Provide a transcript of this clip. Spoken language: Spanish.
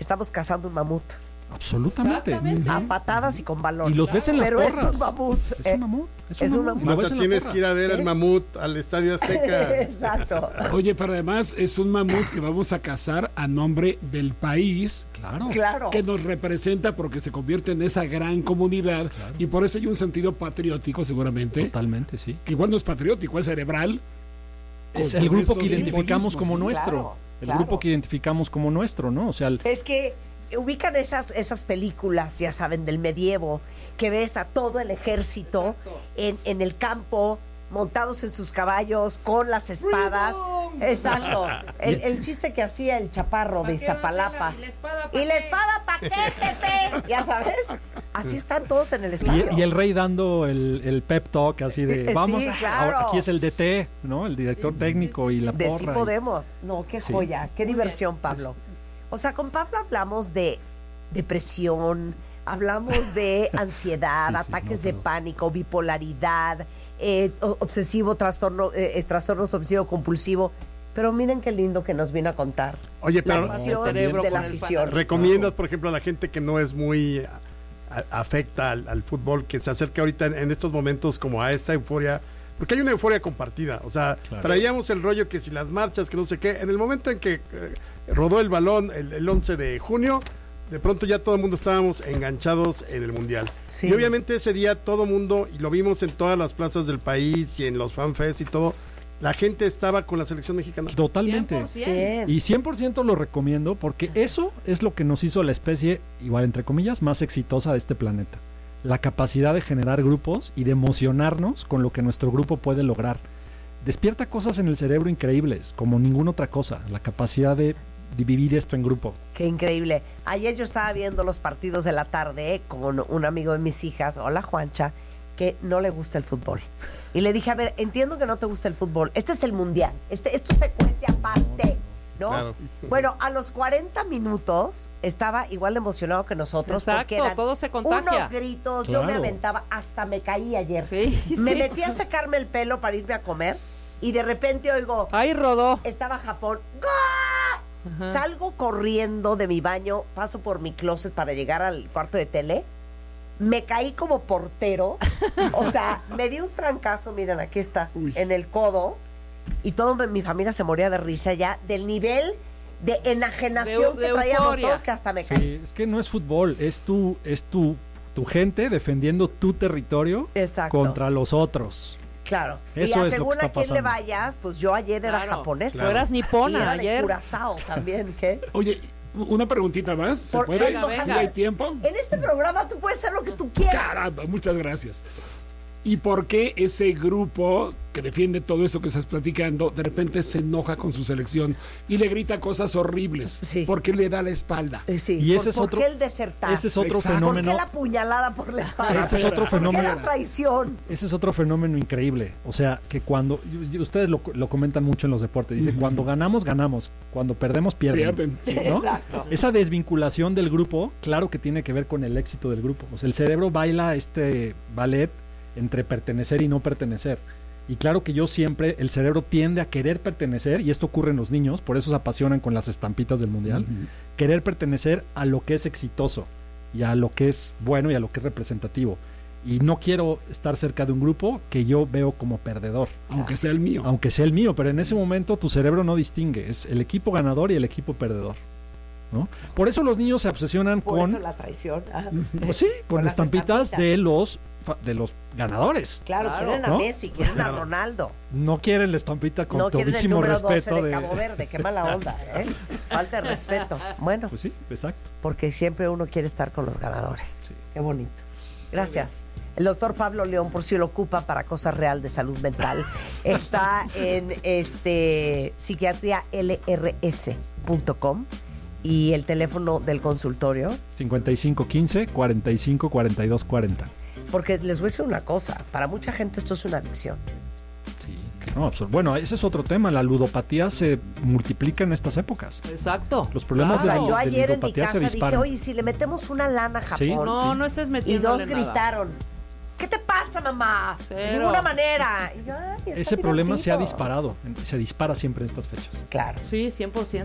estamos cazando un mamut. Absolutamente. A patadas y con balones. Y los ves en las porras. Pero es un mamut. Es un mamut. Marta, tienes que ir a ver el mamut al Estadio Azteca. Exacto. Oye, pero además es un mamut que vamos a cazar a nombre del país. Claro. Que nos representa porque se convierte en esa gran comunidad. Claro. Y por eso hay un sentido patriótico seguramente. Totalmente, sí. Que igual no es patriótico, es cerebral. Es el grupo que identificamos como nuestro. El grupo que identificamos como nuestro, ¿no? O sea, es que ubican esas películas, ya saben, del medievo, que ves a todo el ejército en el campo, montados en sus caballos, con las espadas. Exacto. El chiste que hacía el chaparro de Iztapalapa. ¿Y la espada pa' qué, jefe? Ya sabes. Así están todos en el estadio. Y el rey dando el pep talk así de vamos, sí, claro. Ahora aquí es el DT, ¿no? El director técnico y la porra. De sí podemos. No, qué joya, qué diversión, Pablo. O sea, con Pablo hablamos de depresión, hablamos de ansiedad, ataques de pánico, bipolaridad, obsesivo, trastornos obsesivo compulsivo. Pero miren qué lindo que nos viene a contar. Oye, pero la afición de la afición. ¿Recomiendas, por ejemplo, a la gente que no es muy afecta al fútbol, que se acerque ahorita en estos momentos como a esta euforia? Porque hay una euforia compartida. O sea, traíamos el rollo que si las marchas, que no sé qué. En el momento en que rodó el balón el 11 de junio, de pronto ya todo el mundo estábamos enganchados en el Mundial. Sí. Y obviamente ese día todo el mundo, y lo vimos en todas las plazas del país y en los fanfests y todo, la gente estaba con la selección mexicana. Totalmente. 100%. Y 100% lo recomiendo porque eso es lo que nos hizo la especie, igual entre comillas, más exitosa de este planeta. La capacidad de generar grupos y de emocionarnos con lo que nuestro grupo puede lograr. Despierta cosas en el cerebro increíbles, como ninguna otra cosa. La capacidad de vivir esto en grupo. Qué increíble. Ayer yo estaba viendo los partidos de la tarde con un amigo de mis hijas, hola Juancha, que no le gusta el fútbol. Y le dije, a ver, entiendo que no te gusta el fútbol. Este es el Mundial. Esto es secuencia aparte, ¿no? Claro. Bueno, a los 40 minutos estaba igual de emocionado que nosotros. Exacto, porque eran todo se contagia. Unos gritos, yo me aventaba, hasta me caí ayer. Sí, me metí a sacarme el pelo para irme a comer y de repente oigo... ¡Ay, rodó! Estaba Japón. ¡Gol! Salgo corriendo de mi baño, paso por mi closet para llegar al cuarto de tele. Me caí como portero, o sea, me di un trancazo, miren, aquí está, en el codo, y toda mi familia se moría de risa ya del nivel de enajenación que traíamos euforia. Todos, que hasta me caí. Sí, es que no es fútbol, es tu gente defendiendo tu territorio. Exacto. Contra los otros. Claro. Eso y según a quién le vayas, pues yo ayer era japonesa. Tú eras nipona, y era ayer. de Curazao también, ¿qué? Oye, una preguntita más, ¿se puede? ¿Sí hay tiempo? En este programa tú puedes hacer lo que tú quieras. Caramba, muchas gracias. ¿Y por qué ese grupo que defiende todo eso que estás platicando de repente se enoja con su selección y le grita cosas horribles? Sí. Porque le da la espalda. Sí. Y ese ¿Por qué el desertar? Ese es otro fenómeno. ¿Por qué la puñalada por la espalda? Ese es otro fenómeno. ¿Por qué la traición? Ese es otro fenómeno increíble. O sea, que cuando ustedes lo comentan mucho en los deportes, dicen, cuando ganamos, ganamos. Cuando perdemos, pierden. Sí, ¿no? exacto. Esa desvinculación del grupo, claro que tiene que ver con el éxito del grupo. O sea, el cerebro baila este ballet entre pertenecer y no pertenecer. Y claro que el cerebro tiende a querer pertenecer, y esto ocurre en los niños, por eso se apasionan con las estampitas del mundial, querer pertenecer a lo que es exitoso, y a lo que es bueno y a lo que es representativo. Y no quiero estar cerca de un grupo que yo veo como perdedor. Aunque sea el mío. Aunque sea el mío, pero en ese momento tu cerebro no distingue, es el equipo ganador y el equipo perdedor, ¿no? Por eso los niños se obsesionan por con... eso la traición. Pues sí, con estampitas de los ganadores. Claro, quieren a Messi, quieren a Ronaldo. No quieren la estampita con todísimo respeto. No quieren el respeto número 12 de Cabo Verde, qué mala onda, ¿eh? Falta de respeto. Bueno, pues sí, exacto. Porque siempre uno quiere estar con los ganadores. Sí. Qué bonito. Gracias. El doctor Pablo León, por si lo ocupa para cosas real de salud mental, está en psiquiatrialrs.com y el teléfono del consultorio 5515-454240. Porque les voy a decir una cosa, para mucha gente esto es una adicción. Sí, no, bueno, ese es otro tema, la ludopatía se multiplica en estas épocas. Exacto. Los problemas de yo ayer en mi ludopatía casa se disparan. dije, oye, si le metemos una lana a Japón. ¿Sí? No estés metiendo. Y dos gritaron, ¿qué te pasa, mamá? De ninguna manera. Y yo, ese problema se ha disparado, se dispara siempre en estas fechas. Claro. Sí, 100%.